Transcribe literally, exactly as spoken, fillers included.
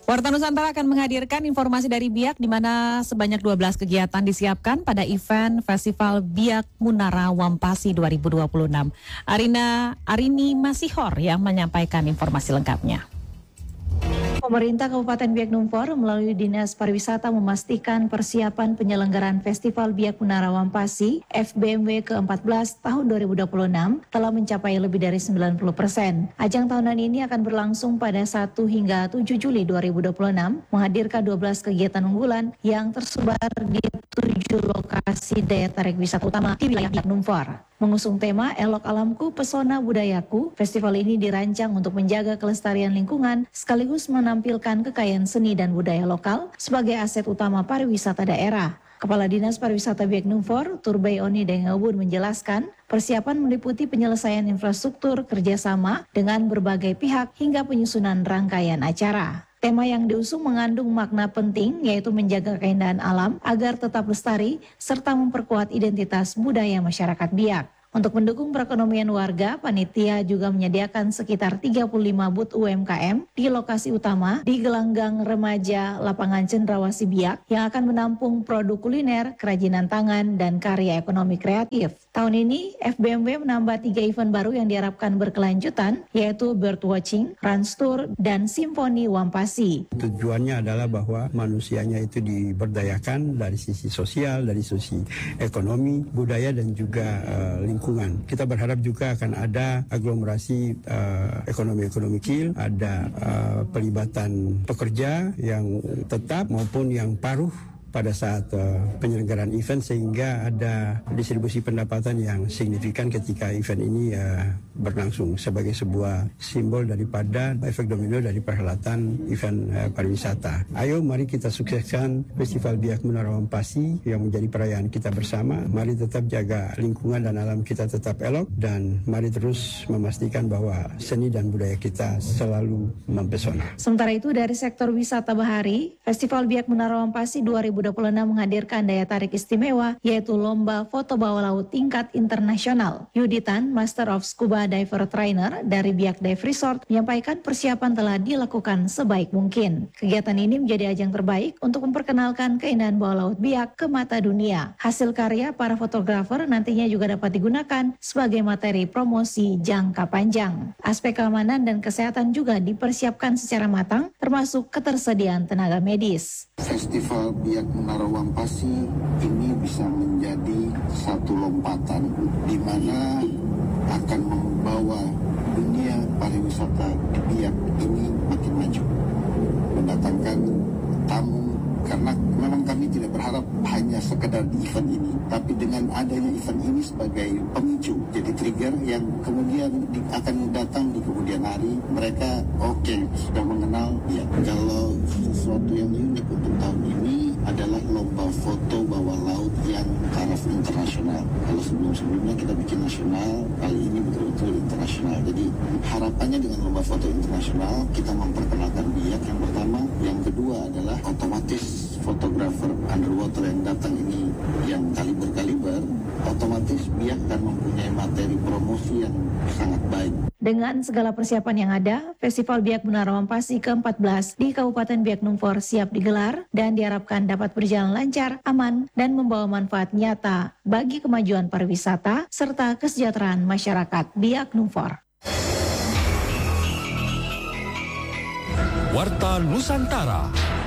Warta Nusantara akan menghadirkan informasi dari Biak di mana sebanyak dua belas kegiatan disiapkan pada event Festival Biak Munara Wampasi dua ribu dua puluh enam. Arina Arini Masihor yang menyampaikan informasi lengkapnya. Pemerintah Kabupaten Biak Numfor melalui Dinas Pariwisata memastikan persiapan penyelenggaraan Festival Biak Munara Wampasi F B M W ke empat belas tahun dua ribu dua puluh enam telah mencapai lebih dari sembilan puluh persen. Ajang tahunan ini akan berlangsung pada satu hingga tujuh Juli dua ribu dua puluh enam, menghadirkan dua belas kegiatan unggulan yang tersebar di tujuh lokasi daya tarik wisata utama di wilayah Biak Numfor. Mengusung tema Elok Alamku, Pesona Budayaku, festival ini dirancang untuk menjaga kelestarian lingkungan sekaligus menampilkan kekayaan seni dan budaya lokal sebagai aset utama pariwisata daerah. Kepala Dinas Pariwisata Biak Numfor, Turbay Oni Dengobun menjelaskan, persiapan meliputi penyelesaian infrastruktur kerjasama dengan berbagai pihak hingga penyusunan rangkaian acara. Tema yang diusung mengandung makna penting yaitu menjaga keindahan alam agar tetap lestari serta memperkuat identitas budaya masyarakat Biak. Untuk mendukung perekonomian warga, panitia juga menyediakan sekitar tiga puluh lima booth U M K M di lokasi utama di gelanggang remaja Lapangan Cendrawasih Biak yang akan menampung produk kuliner, kerajinan tangan, dan karya ekonomi kreatif. Tahun ini, F B M W menambah tiga event baru yang diharapkan berkelanjutan, yaitu Birdwatching, Rans Tour, dan Simfoni Wampasi. Tujuannya adalah bahwa manusianya itu diberdayakan dari sisi sosial, dari sisi ekonomi, budaya, dan juga uh, lingkungan. Lingkungan. Kita berharap juga akan ada aglomerasi uh, ekonomi-ekonomi kecil, ada uh, pelibatan pekerja yang tetap maupun yang paruh pada saat uh, penyelenggaraan event sehingga ada distribusi pendapatan yang signifikan ketika event ini uh, berlangsung sebagai sebuah simbol daripada efek domino dari perhelatan event uh, pariwisata. Ayo mari kita sukseskan Festival Biak Munara Wampasi yang menjadi perayaan kita bersama. Mari tetap jaga lingkungan dan alam kita tetap elok dan mari terus memastikan bahwa seni dan budaya kita selalu mempesona. Sementara itu dari sektor wisata bahari, Festival Biak Munara Wampasi dua ribu dua puluh enam menghadirkan daya tarik istimewa yaitu lomba foto bawah laut tingkat internasional. Yuditan, Master of Scuba Diver Trainer dari Biak Dive Resort, menyampaikan persiapan telah dilakukan sebaik mungkin. Kegiatan ini menjadi ajang terbaik untuk memperkenalkan keindahan bawah laut Biak ke mata dunia. Hasil karya para fotografer nantinya juga dapat digunakan sebagai materi promosi jangka panjang. Aspek keamanan dan kesehatan juga dipersiapkan secara matang, termasuk ketersediaan tenaga medis. Festival Biak Munara Wampasi ini bisa menjadi satu lompatan di mana akan membawa dunia pariwisata di Biak ini makin maju, mendatangkan tamu, karena memang kami tidak berharap hanya sekedar di event ini, tapi dengan adanya event ini sebagai pemicu, jadi trigger yang kemudian di, akan datang di kemudian hari mereka oke okay, sudah mengenal Biak. Kalau sesuatu yang unik untuk tahun ini adalah lomba foto bawah laut yang taraf internasional. Kalau sebelum-sebelumnya kita bikin nasional, kali ini betul-betul internasional. Jadi harapannya dengan lomba foto internasional kita memperkenalkan Biak yang pertama, yang kedua adalah otomatis fotografer underwater yang datang ini yang kaliber-kaliber, otomatis Biak akan mempunyai materi promosi yang sangat baik. Dengan segala persiapan yang ada, Festival Biak Munara Wampasi ke empat belas di Kabupaten Biak Numfor siap digelar dan diharapkan dapat berjalan lancar, aman, dan membawa manfaat nyata bagi kemajuan pariwisata serta kesejahteraan masyarakat Biak Numfor. Warta Nusantara.